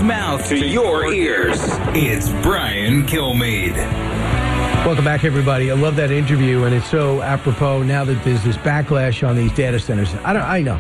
mouth to your ears. It's Brian Kilmeade. Welcome back, everybody. I love that interview, and it's so apropos now that there's this backlash on these data centers. I know.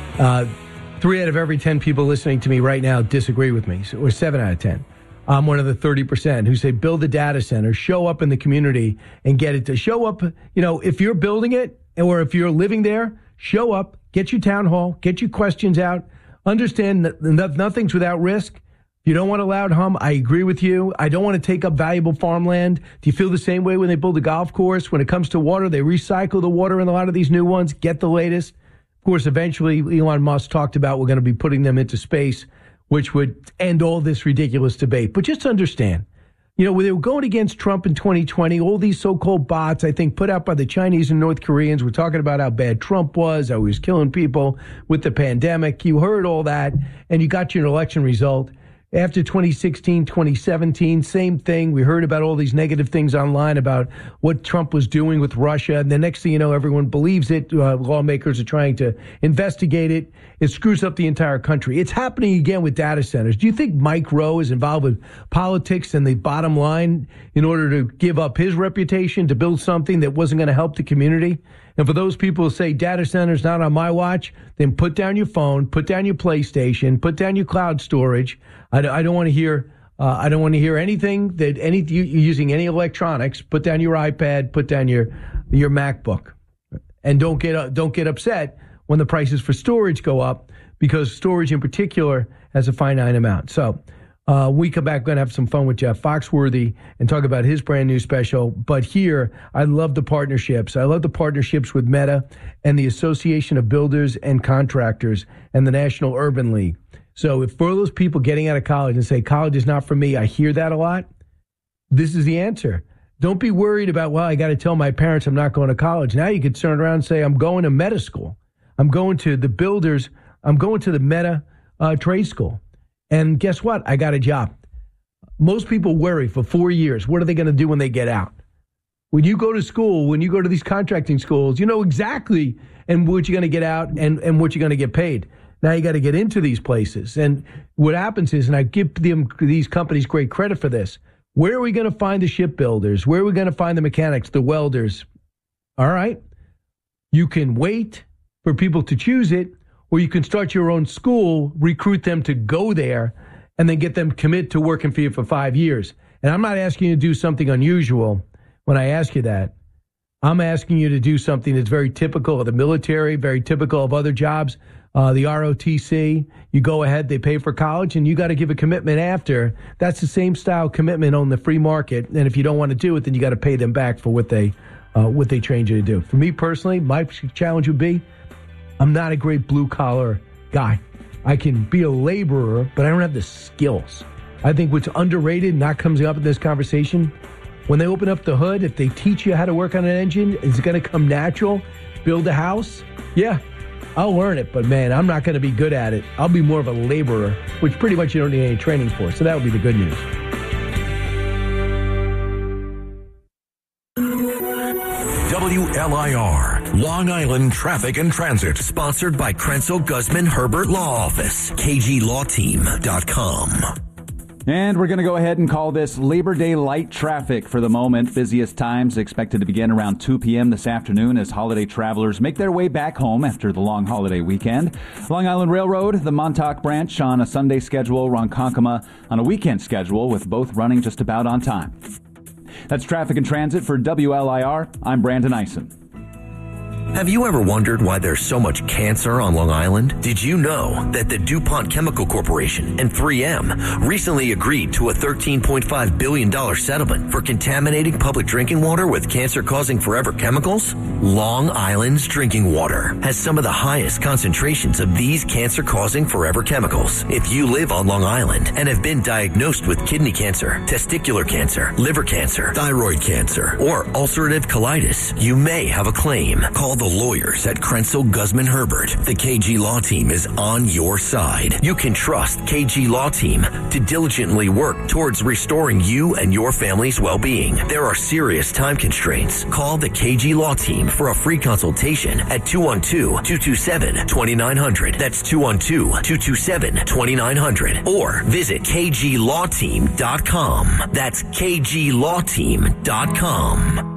3 out of every 10 people listening to me right now disagree with me, or 7 out of 10. I'm one of the 30% who say build a data center, show up in the community, and get it to show up. You know, if you're building it or if you're living there, show up, get your town hall, get your questions out, understand that nothing's without risk. If you don't want a loud hum, I agree with you. I don't want to take up valuable farmland. Do you feel the same way when they build a golf course? When it comes to water, they recycle the water in a lot of these new ones, get the latest. Of course, eventually, Elon Musk talked about we're going to be putting them into space, which would end all this ridiculous debate. But just understand, you know, when they were going against Trump in 2020, all these so-called bots, I think, put out by the Chinese and North Koreans, were talking about how bad Trump was, how he was killing people with the pandemic. You heard all that, and you got your election result. After 2016, 2017, same thing. We heard about all these negative things online about what Trump was doing with Russia. And the next thing you know, everyone believes it. Lawmakers are trying to investigate it. It screws up the entire country. It's happening again with data centers. Do you think Mike Rowe is involved with politics and the bottom line in order to give up his reputation to build something that wasn't going to help the community? And for those people who say data centers not on my watch, then put down your phone, put down your PlayStation, put down your cloud storage. I don't want to hear. I don't want to hear anything that you're using any electronics. Put down your iPad. Put down your MacBook, and don't get upset when the prices for storage go up, because storage in particular has a finite amount. So. We come back, going to have some fun with Jeff Foxworthy and talk about his brand new special. But here, I love the partnerships. I love the partnerships with Meta and the Association of Builders and Contractors and the National Urban League. So if for those people getting out of college and say, college is not for me, I hear that a lot. This is the answer. Don't be worried about, well, I got to tell my parents I'm not going to college. Now you could turn around and say, I'm going to Meta school. I'm going to the builders. I'm going to the Meta trade school. And guess what? I got a job. Most people worry for 4 years. What are they going to do when they get out? When you go to school, when you go to these contracting schools, you know exactly and what you're going to get out and what you're going to get paid. Now you got to get into these places. And what happens is, and I give these companies great credit for this, where are we going to find the shipbuilders? Where are we going to find the mechanics, the welders? All right. You can wait for people to choose it, or you can start your own school, recruit them to go there, and then get them commit to working for you for 5 years. And I'm not asking you to do something unusual when I ask you that. I'm asking you to do something that's very typical of the military, very typical of other jobs. The ROTC, you go ahead, they pay for college, and you got to give a commitment after. That's the same style commitment on the free market. And if you don't want to do it, then you got to pay them back for what they trained you to do. For me personally, my challenge would be, I'm not a great blue-collar guy. I can be a laborer, but I don't have the skills. I think what's underrated, not coming up in this conversation, when they open up the hood, if they teach you how to work on an engine, is it going to come natural? Build a house? Yeah, I'll learn it, but man, I'm not going to be good at it. I'll be more of a laborer, which pretty much you don't need any training for. So that would be the good news. WLIR, Long Island Traffic and Transit, sponsored by Krenzel Guzman Herbert Law Office, KGLawTeam.com. And we're going to go ahead and call this Labor Day light traffic for the moment. Busiest times expected to begin around 2 p.m. this afternoon as holiday travelers make their way back home after the long holiday weekend. Long Island Railroad, the Montauk branch on a Sunday schedule, Ronkonkoma on a weekend schedule, with both running just about on time. That's Traffic and Transit for WLIR. I'm Brandon Eisen. Have you ever wondered why there's so much cancer on Long Island? Did you know that the DuPont Chemical Corporation and 3M recently agreed to a $13.5 billion settlement for contaminating public drinking water with cancer-causing forever chemicals? Long Island's drinking water has some of the highest concentrations of these cancer-causing forever chemicals. If you live on Long Island and have been diagnosed with kidney cancer, testicular cancer, liver cancer, thyroid cancer, or ulcerative colitis, you may have a claim. Call the the lawyers at Krenzel Guzman Herbert, the KG Law Team is on your side. You can trust KG Law Team to diligently work towards restoring you and your family's well-being. There are serious time constraints. Call the KG Law Team for a free consultation at 212-227-2900. That's 212-227-2900. Or visit kglawteam.com. That's kglawteam.com.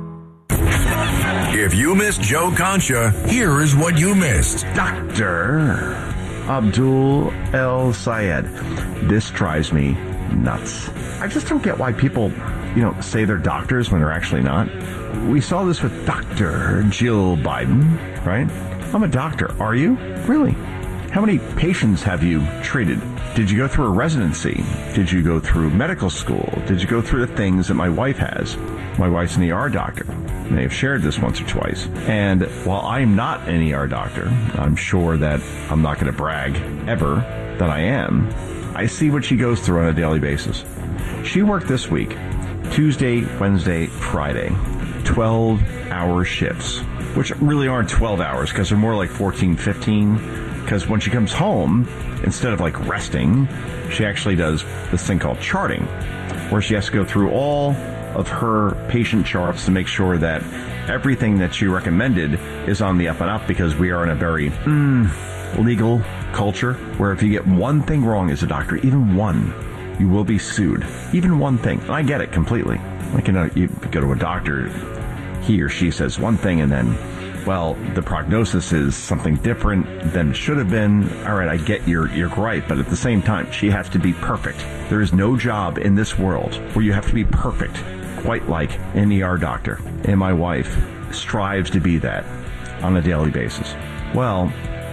If you missed Joe Concha, here is what you missed. Dr. Abdul El Sayed. This drives me nuts. I just don't get why people, say they're doctors when they're actually not. We saw this with Dr. Jill Biden, right? I'm a doctor. Are you? Really? How many patients have you treated? Did you go through a residency? Did you go through medical school? Did you go through the things that my wife has? My wife's an ER doctor. May have shared this once or twice. And while I'm not an ER doctor, I'm sure that I'm not going to brag ever that I am. I see what she goes through on a daily basis. She worked this week, Tuesday, Wednesday, Friday, 12-hour shifts, which really aren't 12 hours because they're more like 14, 15. Because when she comes home, instead of like resting, she actually does this thing called charting, where she has to go through all of her patient charts to make sure that everything that she recommended is on the up and up, because we are in a very legal culture where if you get one thing wrong as a doctor, even one, you will be sued. Even one thing. And I get it completely. Like, you go to a doctor, he or she says one thing and then, well, the prognosis is something different than it should have been. All right, I get your gripe, but at the same time, she has to be perfect. There is no job in this world where you have to be perfect, quite like an ER doctor. And my wife strives to be that on a daily basis. Well,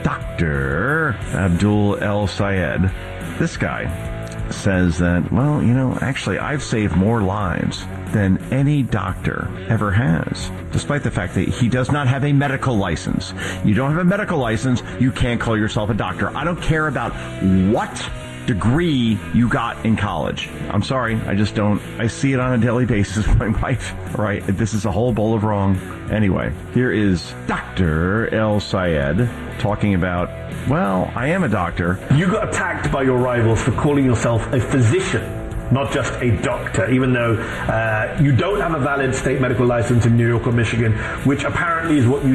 Dr. Abdul El Sayed, this guy says that, well, actually I've saved more lives than any doctor ever has, despite the fact that he does not have a medical license. You don't have a medical license, you can't call yourself a doctor. I don't care about what degree you got in college. I'm sorry, I just don't. I see it on a daily basis with my wife. All right, this is a whole bowl of wrong. Anyway, here is Dr. El Sayed talking about, well, I am a doctor. You got attacked by your rivals for calling yourself a physician, not just a doctor, even though you don't have a valid state medical license in New York or Michigan, which apparently is what you